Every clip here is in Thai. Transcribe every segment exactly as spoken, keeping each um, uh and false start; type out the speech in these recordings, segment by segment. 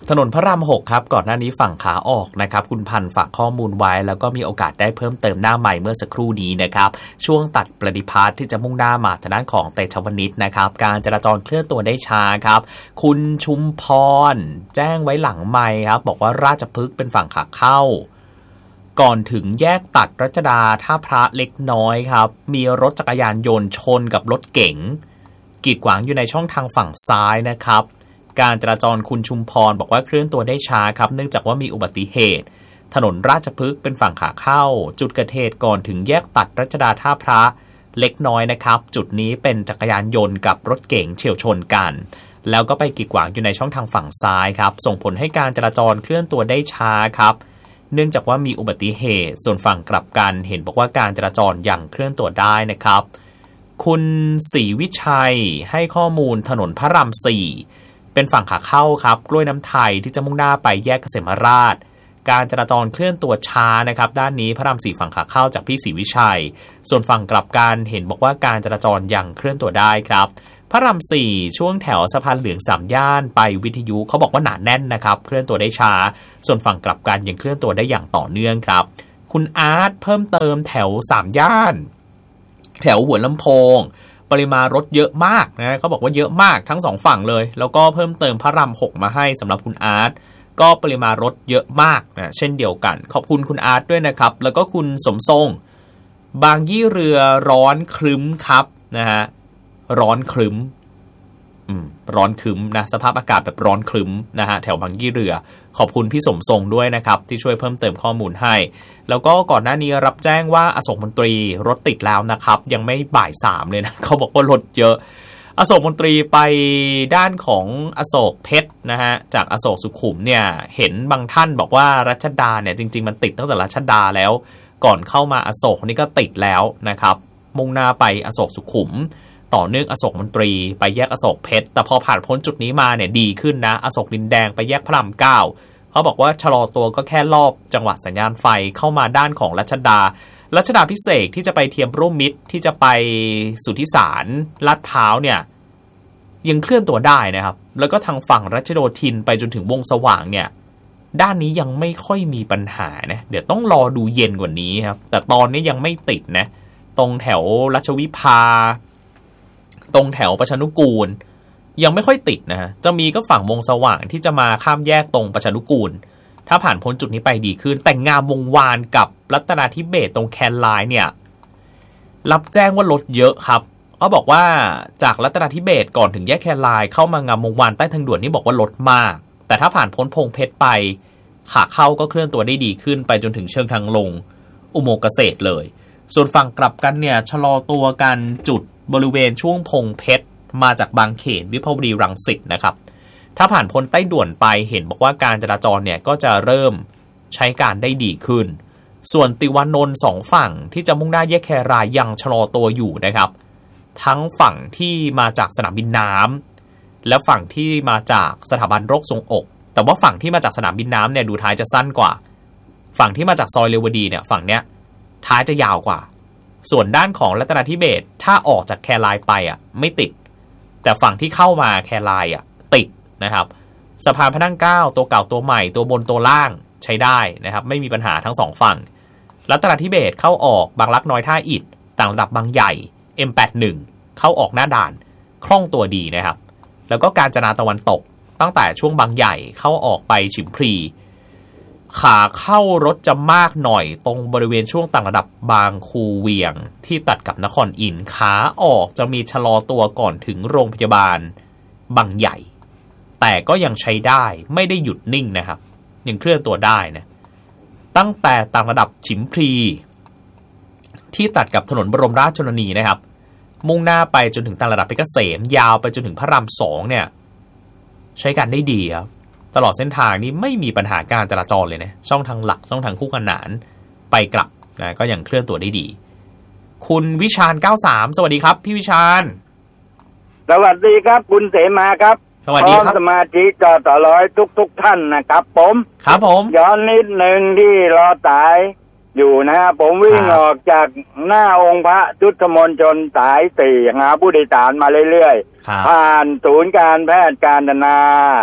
ถนนพระรามหกครับก่อนหน้านี้ฝั่งขาออกนะครับคุณพันธ์ฝากข้อมูลไว้แล้วก็มีโอกาสได้เพิ่มเติมหน้าใหม่เมื่อสักครู่นี้นะครับช่วงตัดประดิพาร์ทที่จะมุ่งหน้ามาทางด้านของเตชะวณิชนะครับการจราจรเคลื่อนตัวได้ช้าครับคุณชุมพรแจ้งไว้หลังไมค์ครับบอกว่าราชพฤกษ์เป็นฝั่งขาเข้าก่อนถึงแยกตัดรัชดาท่าพระเล็กน้อยครับมีรถจักรยานยนต์ชนกับรถเก๋งกีดขวางอยู่ในช่องทางฝั่งซ้ายนะครับการจราจรคุณชุมพรบอกว่าเคลื่อนตัวได้ช้าครับเนื่องจากว่ามีอุบัติเหตุถนนราชพฤกษ์เป็นฝั่งขาเข้าจุดเกิดเหตุก่อนถึงแยกตัดรัชดาท่าพระเล็กน้อยนะครับจุดนี้เป็นจักรยานยนต์กับรถเก๋งเฉี่ยวชนกันแล้วก็ไปกีดขวางอยู่ในช่องทางฝั่งซ้ายครับส่งผลให้การจราจรเคลื่อนตัวได้ช้าครับเนื่องจากว่ามีอุบัติเหตุส่วนฝั่งกลับกันเห็นบอกว่าการจราจรยังเคลื่อนตัวได้นะครับคุณศรีวิชัยให้ข้อมูลถนนพระรามสี่เป็นฝั่งขาเข้าครับกล้วยน้ำไทยที่จะมุ่งหน้าไปแยกเกษมราชการจราจรเคลื่อนตัวช้านะครับด้านนี้พระรามสี่ฝั่งขาเข้าจากพี่ศรีวิชัยส่วนฝั่งกลับกันเห็นบอกว่าการจราจรยังเคลื่อนตัวได้ครับพระรามสี่ช่วงแถวสะพานเหลืองสามย่านไปวิทยุเขาบอกว่าหนาแน่นนะครับเคลื่อนตัวได้ช้าส่วนฝั่งกลับกันยังเคลื่อนตัวได้อย่างต่อเนื่องครับคุณอาร์ตเพิ่มเติมแถวสามย่านแถวหัวลำโพงปริมาณรถเยอะมากนะเขาบอกว่าเยอะมากทั้งสองฝั่งเลยแล้วก็เพิ่มเติมพระรามหกมาให้สำหรับคุณอาร์ตก็ปริมาณรถเยอะมากนะเช่นเดียวกันขอบคุณคุณอาร์ตด้วยนะครับแล้วก็คุณสมทรงบางยี่เรือร้อนครึ้มครับนะฮะร้อนครึ้มอืมร้อนครึ้มนะสภาพอากาศแบบร้อนครึ้มนะฮะแถวบางยี่เรือขอบคุณพี่สมทรงด้วยนะครับที่ช่วยเพิ่มเติมข้อมูลให้แล้วก็ก่อนหน้านี้รับแจ้งว่าอโศกมนตรีรถติดแล้วนะครับยังไม่บ่ายสามเลยนะเขาบอกว่ารถเยอะอโศกมนตรีไปด้านของอโศกเพชรนะฮะจากอโศกสุขุมเนี่ยเห็นบางท่านบอกว่ารัชดาเนี่ยจริงๆมันติดตั้งแต่รัชดาแล้วก่อนเข้ามาอโศกนี่ก็ติดแล้วนะครับมุ่งหน้าไปอโศกสุขุมต่อเนื่องอโศกมนตรีไปแยกอโศกเพชรแต่พอผ่านพ้นจุดนี้มาเนี่ยดีขึ้นนะอโศกดินแดงไปแยกพระรามเก้าเขาบอกว่าชะลอตัวก็แค่รอบจังหวะสัญญาณไฟเข้ามาด้านของรัชดารัชดาพิเศษที่จะไปเทียมร่วมมิตรที่จะไปสุทธิสารลาดพร้าวเนี่ยยังเคลื่อนตัวได้นะครับแล้วก็ทางฝั่งรัชโยธินไปจนถึงวงสว่างเนี่ยด้านนี้ยังไม่ค่อยมีปัญหานะเดี๋ยวต้องรอดูเย็นกว่านี้ครับแต่ตอนนี้ยังไม่ติดนะตรงแถวรัชวิภาตรงแถวประชานุกูลยังไม่ค่อยติดนะฮะจะมีก็ฝั่งวงสว่างที่จะมาข้ามแยกตรงประชานุกูลถ้าผ่านพ้นจุดนี้ไปดีขึ้นแต่งงามวงวานกับรัตนาธิเบศตรงแคนไลน์เนี่ยรับแจ้งว่ารถเยอะครับเขาบอกว่าจากรัตนาธิเบศก่อนถึงแยกแคนไลน์เข้ามางามวงวานใต้ทางด่วนนี่บอกว่ารถมากแต่ถ้าผ่านพ้นพงเพชรไปขาเข้าก็เคลื่อนตัวได้ดีขึ้นไปจนถึงเชิงทางลงอุโมงค์เกษตรเลยส่วนฝั่งกลับกันเนี่ยชะลอตัวกันจุดบริเวณช่วงพงเพชรมาจากบางเขนวิภาวดีรังสิตนะครับถ้าผ่านพ้นใต้ด่วนไปเห็นบอกว่าการจราจรเนี่ยก็จะเริ่มใช้การได้ดีขึ้นส่วนติวานนท์สองฝั่งที่จะมุ่งหน้าแยกแครายยังชะลอตัวอยู่นะครับทั้งฝั่งที่มาจากสนามบินน้ำและฝั่งที่มาจากสถาบันโรคทรงอกแต่ว่าฝั่งที่มาจากสนามบินน้ำเนี่ยดูท้ายจะสั้นกว่าฝั่งที่มาจากซอยเรวดีเนี่ยฝั่งเนี้ยท้ายจะยาวกว่าส่วนด้านของรัตนาธิเบศถ้าออกจากแครายไปอ่ะไม่ติดแต่ฝั่งที่เข้ามาแครายอ่ะติดนะครับสะพานพระนั่งเกล้าตัวเก่าตัวใหม่ตัวบนตัวล่างใช้ได้นะครับไม่มีปัญหาทั้งสองฝั่งรัตนาธิเบศเข้าออกบางรักน้อยท่าอิฐต่างระดับบางใหญ่ เอ็ม แปดสิบเอ็ด เข้าออกหน้าด่านคล่องตัวดีนะครับแล้วก็กาญจนาตะวันตกตั้งแต่ช่วงบางใหญ่เข้าออกไปฉิมพลีขาเข้ารถจะมากหน่อยตรงบริเวณช่วงต่างระดับบางคูเวียงที่ตัดกับนครอินทร์ขาออกจะมีชะลอตัวก่อนถึงโรงพยาบาลบางใหญ่แต่ก็ยังใช้ได้ไม่ได้หยุดนิ่งนะครับยังเคลื่อนตัวได้นะตั้งแต่ต่างระดับฉิมพลีที่ตัดกับถนนบรมราชชนนีนะครับมุ่งหน้าไปจนถึงต่างระดับเพชรเกษมยาวไปจนถึงพระรามสองเนี่ยใช้การได้ดีครับตลอดเส้นทางนี้ไม่มีปัญหาการจราจรเลยนะช่องทางหลักช่องทางคู่ขนานไปกลับนะก็ยังเคลื่อนตัวได้ดีคุณวิชาญเก้าสิบสามสวัสดีครับพี่วิชาญสวัสดีครับคุณเสมาครับสวัสดีครับสมาชิกจตร้อยทุกทุกท่านนะครับผมครับผมย้อนนิดนึงที่รอสายอยู่นะผมวิ่งออกจากหน้าองค์พระพุทธมณฑลสายสี่หาผู้โดยสารมาเรื่อยๆผ่านศูนย์การแพทย์กาญจนา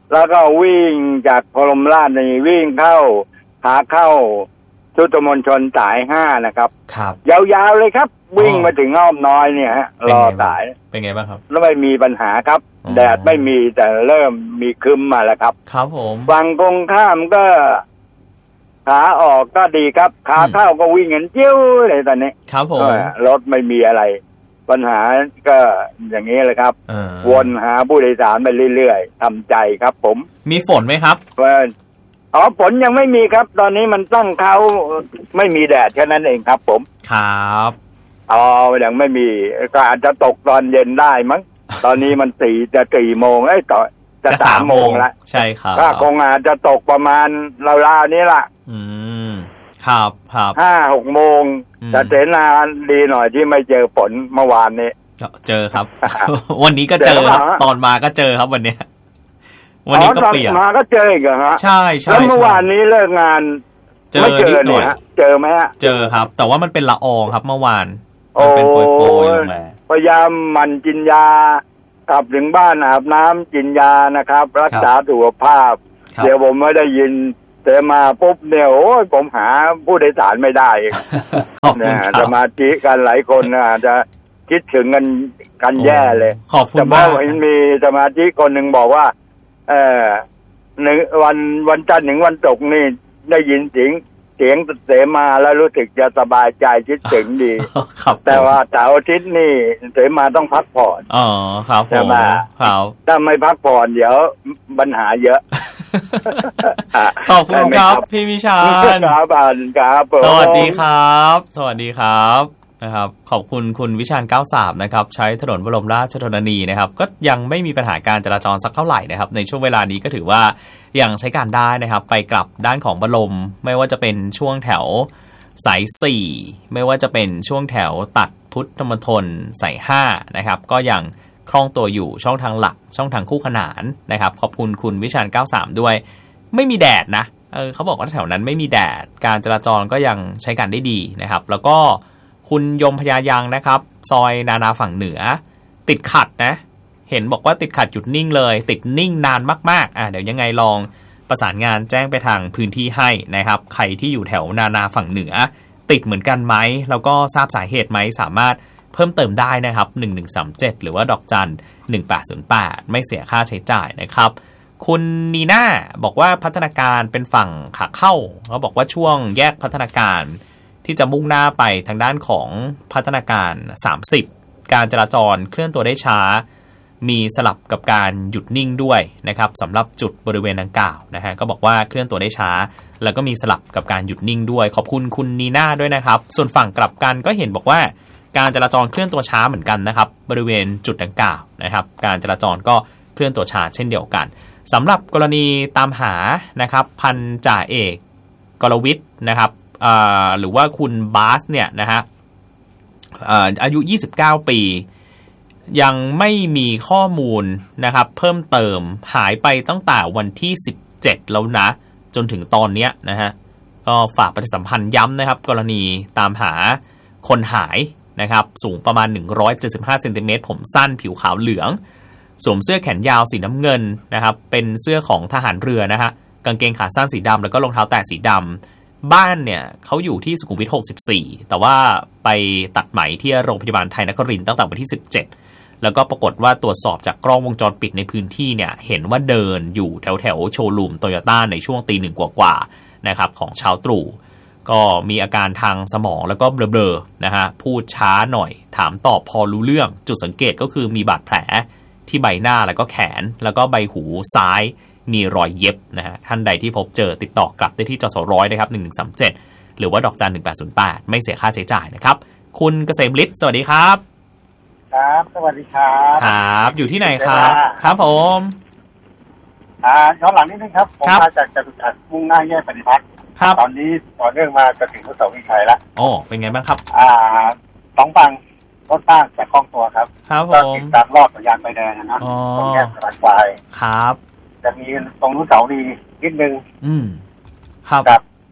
แล้วก็วิ่งจากพรหมราชนี่วิ่งเข้าขาเข้าพุทธมณฑลสายห้านะครับครับยาวๆเลยครับวิ่งมาถึงอ้อมน้อยเนี่ยฮะรอสายเป็นไงบ้างครับแล้วไม่มีปัญหาครับแดดไม่มีแต่เริ่มมีครึ้มมาแล้วครับครับผมฝั่งตรงข้ามก็ขาออกก็ดีครับขาเข้าก็วิ่งเงินเจี้ยวเลยตอนนี้ครับผมรถไม่มีอะไรปัญหาก็อย่างนี้เลยครับวนหาผู้โดยสารไปเรื่อยๆทำใจครับผมมีฝนไหมครับอ๋อฝนยังไม่มีครับตอนนี้มันตั้งเขาไม่มีแดดแค่นั้นเองครับผมครับอ๋อยังไม่มีก็อาจจะตกตอนเย็นได้มั้งตอนนี้มันสี่จะสี่โมงไอ้ต่อจะสามโมงละใช่ครับก็คงอาจจะตกประมาณราวๆนี้ล่ะอืมครับครับห้าหกโมงแต่เสนาดีหน่อยที่ไม่เจอฝนเมื่อวานนี้เจอครับ วันนี้ก็เจอครับตอนมาก็เจอครับวันนี้วันนี้ก็เปลี่ยนมาก็เจออีกเหรอฮะใช่ใช่แล้วเมื่อวานนี้เลิกงานไม่เจอเนี่ยเจอไหมฮะเจอครับแต่ว่ามันเป็นละอองครับเมื่อวานมันเป็นโปรยๆลงมาพยายามมันกินยากลับถึงบ้านอาบน้ำกินยานะครับรักษาสุขภาพเดี๋ยวผมไม่ได้ยินแต่มาปุ๊บเนี่ยโอ้ยผมหาผู้โดยสารไม่ได้เนี่ยสมาธิกันหลายคนอาจจะคิดถึงกันกันแย่เลยขอบคุณมากมีสมาธิคนหนึ่งบอกว่าเออหนึ่งวันวันจันทร์ถึงวันศุกร์นี่ได้ยินเสียงเสียงเสมาแล้วรู้สึกจะสบายใจคิดถึงดีแต่ว่าเสาร์อาทิตย์นี่เสมาต้องพักผ่อนอ๋อครับผมครับถ้าไม่พักผ่อนเดี๋ยวปัญหาเยอะขอบคุณครับพี่วิชาญครับครับสวัสดีครับสวัสดีครับนะครับขอบคุณคุณวิชาญเก้าสามนะครับใช้ถนนบรมราชชนนีนะครับก็ยังไม่มีปัญหาการจราจรสักเท่าไหร่นะครับในช่วงเวลานี้ก็ถือว่ายังใช้การได้นะครับไปกลับด้านของบรมไม่ว่าจะเป็นช่วงแถวสายสี่ไม่ว่าจะเป็นช่วงแถวตัดพุทธมณฑลสายห้านะครับก็ยังคล่องตัวอยู่ช่องทางหลักช่องทางคู่ขนานนะครับขอบคุณคุณวิชาญเก้าสามด้วยไม่มีแดดนะเออเขาบอกว่าแถวนั้นไม่มีแดดการจราจรก็ยังใช้การได้ดีนะครับแล้วก็คุณยมพยายังนะครับซอยนานาฝั่งเหนือติดขัดนะเห็นบอกว่าติดขัดหยุดนิ่งเลยติดนิ่งนานมากๆอ่ะเดี๋ยวยังไงลองประสานงานแจ้งไปทางพื้นที่ให้นะครับใครที่อยู่แถวนานาฝั่งเหนือติดเหมือนกันไหมแล้วก็ทราบสาเหตุไหมสามารถเพิ่มเติมได้นะครับหนึ่งหนึ่งสามเจ็ดหรือว่าดอกจันหนึ่งแปดศูนย์แปดไม่เสียค่าใช้จ่ายนะครับคุณนีน่าบอกว่าพัฒนาการเป็นฝั่งขาเข้าเขาบอกว่าช่วงแยกพัฒนาการที่จะมุ่งหน้าไปทางด้านของพัฒนาการสามสิบการจราจรเคลื่อนตัวได้ช้ามีสลับกับการหยุดนิ่งด้วยนะครับสำหรับจุดบริเวณดังกล่าวนะฮะก็บอกว่าเคลื่อนตัวได้ช้าแล้วก็มีสลับกับการหยุดนิ่งด้วยขอบคุณคุณนีน่าด้วยนะครับส่วนฝั่งกลับกันก็เห็นบอกว่าการจราจรเคลื่อนตัวช้าเหมือนกันนะครับบริเวณจุดดังกล่าวนะครับการจราจรก็เคลื่อนตัวช้าเช่นเดียวกันสำหรับกรณีตามหานะครับพันจ่าเอกกรวิทย์นะครับหรือว่าคุณบาสเนี่ยนะฮะอายุยี่สิบเก้าปียังไม่มีข้อมูลนะครับเพิ่มเติมหายไปตั้งแต่วันที่สิบเจ็ดแล้วนะจนถึงตอนนี้นะฮะก็ฝากประชาสัมพันธ์ย้ำนะครับกรณีตามหาคนหายนะครับสูงประมาณหนึ่งร้อยเจ็ดสิบห้าเซนติเมตรผมสั้นผิวขาวเหลืองสวมเสื้อแขนยาวสีน้ำเงินนะครับเป็นเสื้อของทหารเรือนะฮะกางเกงขาสั้นสีดำแล้วก็รองเท้าแตะสีดำบ้านเนี่ยเขาอยู่ที่สุขุมวิทหกสิบสี่แต่ว่าไปตัดไหมที่โรงพยาบาลไทยนครินทร์ตั้งแต่วันที่สิบเจ็ดแล้วก็ปรากฏว่าตรวจสอบจากกล้องวงจรปิดในพื้นที่เนี่ยเห็นว่าเดินอยู่แถวแถวโชว์รูมโตโยต้าในช่วงตีหนึ่งกว่าๆนะครับของเช้าตรู่ก็มีอาการทางสมองแล้วก็เบลอๆนะฮะพูดช้าหน่อยถามตอบพอรู้เรื่องจุดสังเกตก็คือมีบาดแผลที่ใบหน้าแล้วก็แขนแล้วก็ใบหูซ้ายมีรอยเย็บนะฮะท่านใดที่พบเจอติดต่อกลับได้ที่จสร้อยนะครับหนึ่งหนึ่งสามเจ็ดหรือว่าดอกจันหนึ่งแปดศูนย์แปดไม่เสียค่าใช้จ่ายนะครับคุณเกษมฤทธิ์สวัสดีครับครับสวัสดีครับครับอยู่ที่ไหนครับครับผมอ่าย้อนหลังนิดนึงครับผมมาจากจตุจักรมุ่งหน้าแยกปฏิพัฒน์ครับตอนนี้ต่อเนื่องมาจะถึงพุทธวิชัยแล้วโอ้เป็นไงบ้างครับอ่าสองฝั่งรถตั้งจากคล่องตัวครับครับผมติดตามรอบสัญญาณไฟแดงนะตรงแยกสะพานควายครับจะมีตรงนู้นเสาดีนิดนึงอืมครับครับ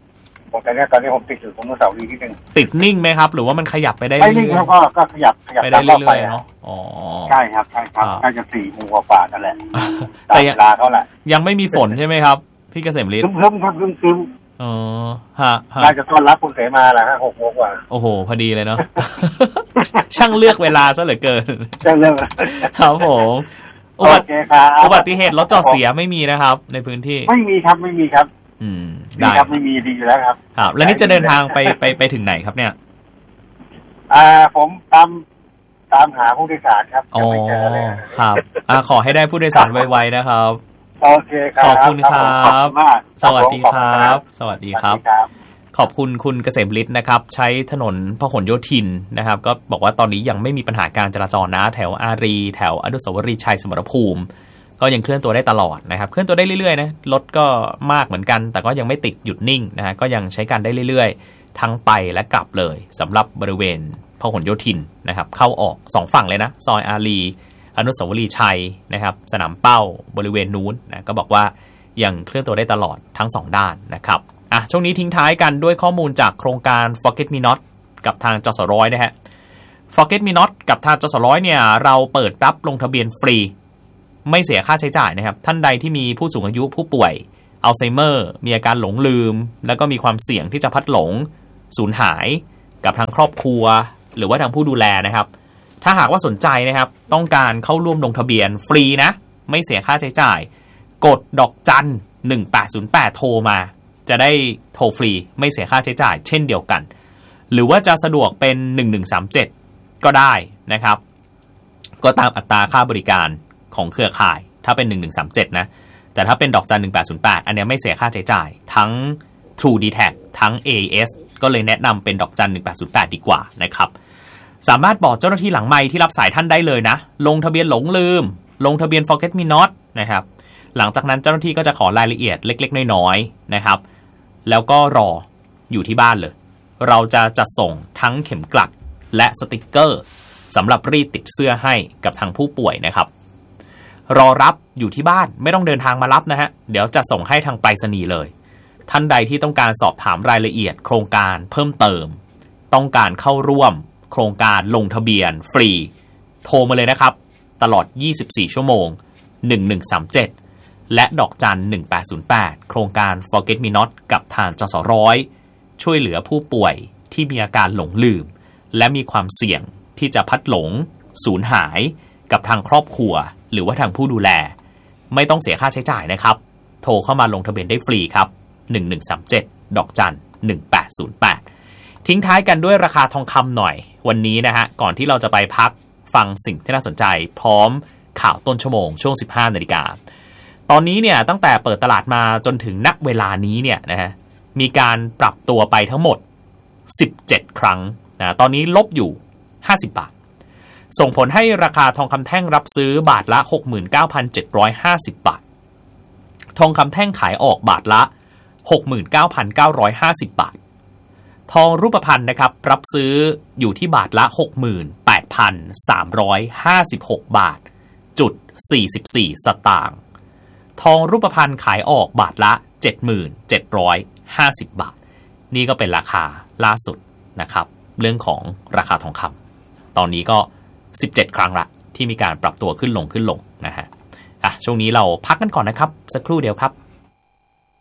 ผมแต่เนี้ยตอนนี้ผมติดอยู่ตรงนู้นเสาดีที่หนึ่งติดนิ่งไหมครับหรือว่ามันขยับไปได้ไม่นิ่งครับก็ก็ขยับขยับไปได้เรื่อยๆเนาะอ๋อใช่ครับใช่ครับน่าจะสี่โมงกว่านั่นแหละแต่เวลาเท่าไหร่ยังไม่มีฝนใช่ไหมครับพี่เกษมฤทธิ์เพิ่มครับเพิ่มซึมอ๋อฮะน่าจะต้อนรับคุณเสมาแหละฮะหกโมงกว่าโอ้โหพอดีเลยเนาะช่างเลือกเวลาซะเหลือเกินช่างเลือกครับผมอุบัติเหตุรถจอดเสียไม่มีนะครับในพื้นที่ไม่มีครับไม่มีครับอืมได้ครับไม่มีดีอยู่แล้วครับครับแล้วนี่จะเดินทางไปไปไปถึงไหนครับเนี่ยอ่าผมตามตามหาผู้โดยสารครับอ๋อครับอ่าขอให้ได้ผู้โดยสารไวๆนะครับโอเคครับขอบคุณครับสวัสดีครับสวัสดีครับขอบคุณคุณเกษมฤทธิ์นะครับใช้ถนนพหลโยธินนะครับก็บอกว่าตอนนี้ยังไม่มีปัญหาการจราจรนะแถวอารีแถวอนุสาวรีย์ชัยสมรภูมิก็ยังเคลื่อนตัวได้ตลอดนะครับเคลื่อนตัวได้เรื่อยๆนะรถก็มากเหมือนกันแต่ก็ยังไม่ติดหยุดนิ่งนะฮะก็ยังใช้การได้เรื่อยๆทั้งไปและกลับเลยสำหรับบริเวณพหลโยธินนะครับเข้าออกสองฝั่งเลยนะซอยอารีอนุสาวรีย์ชัยนะครับสนามเป้าบริเวณนู้นนะก็บอกว่ายังเคลื่อนตัวได้ตลอดทั้งสองด้านนะครับอ่ะช่วงนี้ทิ้งท้ายกันด้วยข้อมูลจากโครงการ Forget Me Not กับทางจสร้อยนะฮะ Forget Me Not กับทางจสร้อยเนี่ยเราเปิดรับลงทะเบียนฟรีไม่เสียค่าใช้จ่ายนะครับท่านใดที่มีผู้สูงอายุผู้ป่วยอัลไซเมอร์มีอาการหลงลืมแล้วก็มีความเสี่ยงที่จะพลัดหลงสูญหายกับทางครอบครัวหรือว่าทางผู้ดูแลนะครับถ้าหากว่าสนใจนะครับต้องการเข้าร่วมลงทะเบียนฟรีนะไม่เสียค่าใช้จ่ายกดดอกจันหนึ่งแปดศูนย์แปดโทรมาจะได้โทรฟรีไม่เสียค่าใช้จ่ายเช่นเดียวกันหรือว่าจะสะดวกเป็นหนึ่งหนึ่งสามเจ็ดก็ได้นะครับก็ตามอัตราค่าบริการของเครือข่ายถ้าเป็นหนึ่งหนึ่งสามเจ็ดนะแต่ถ้าเป็นดอกจันหนึ่งแปดศูนย์แปดอันนี้ไม่เสียค่าใช้จ่ายทั้ง True ดี ที เอ ซี ทั้ง เอ เอส ก็เลยแนะนำเป็นดอกจันหนึ่งแปดศูนย์แปดดีกว่านะครับสามารถบอกเจ้าหน้าที่หลังไมค์ที่รับสายท่านได้เลยนะลงทะเบียนหลงลืมลงทะเบียน Forget Me Not นะครับหลังจากนั้นเจ้าหน้าที่ก็จะขอรายละเอียดเล็กๆน้อยๆนะครับแล้วก็รออยู่ที่บ้านเลยเราจะจัดส่งทั้งเข็มกลัดและสติกเกอร์สำหรับรีดติดเสื้อให้กับทางผู้ป่วยนะครับรอรับอยู่ที่บ้านไม่ต้องเดินทางมารับนะฮะเดี๋ยวจะส่งให้ทางไปรษณีย์เลยท่านใดที่ต้องการสอบถามรายละเอียดโครงการเพิ่มเติมต้องการเข้าร่วมโครงการลงทะเบียนฟรีโทรมาเลยนะครับตลอดยี่สิบสี่ชั่วโมงหนึ่งหนึ่งสามเจ็ดและดอกจันหนึ่งแปดศูนย์แปดโครงการ Forget Me Not กับทางจสร้อยช่วยเหลือผู้ป่วยที่มีอาการหลงลืมและมีความเสี่ยงที่จะพลัดหลงสูญหายกับทางครอบครัวหรือว่าทางผู้ดูแลไม่ต้องเสียค่าใช้จ่ายนะครับโทรเข้ามาลงทะเบียนได้ฟรีครับหนึ่งหนึ่งสามเจ็ดดอกจันหนึ่งแปดศูนย์แปดทิ้งท้ายกันด้วยราคาทองคำหน่อยวันนี้นะฮะก่อนที่เราจะไปพักฟังสิ่งที่น่าสนใจพร้อมข่าวต้นชั่วโมงช่วง สิบห้านาฬิกาตอนนี้เนี่ยตั้งแต่เปิดตลาดมาจนถึงณเวลานี้เนี่ยนะฮะมีการปรับตัวไปทั้งหมดสิบเจ็ดครั้งนะตอนนี้ลบอยู่ห้าสิบบาทส่งผลให้ราคาทองคำแท่งรับซื้อบาทละ หกหมื่นเก้าพันเจ็ดร้อยห้าสิบ บาททองคำแท่งขายออกบาทละ หกหมื่นเก้าพันเก้าร้อยห้าสิบ บาททองรูปพรรณนะครับรับซื้ออยู่ที่บาทละ หกหมื่นแปดพันสามร้อยห้าสิบหก บาทจุดสี่สิบสี่สตางค์ทองรูปพรรณขายออกบาทละ เจ็ดหมื่นเจ็ดร้อยห้าสิบ บาทนี่ก็เป็นราคาล่าสุดนะครับเรื่องของราคาทองคำตอนนี้ก็สิบเจ็ดครั้งละที่มีการปรับตัวขึ้นลงขึ้นลงนะฮะอ่ะช่วงนี้เราพักกันก่อนนะครับสักครู่เดียวครับ